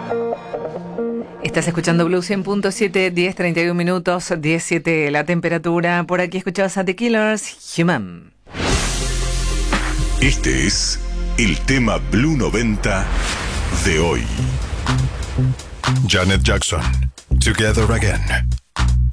Estás escuchando Blue 100.7, 10:31 minutos, 17 la temperatura. Por aquí escuchabas a The Killers, Human. Este es el tema Blue 90 de hoy. Janet Jackson, Together Again.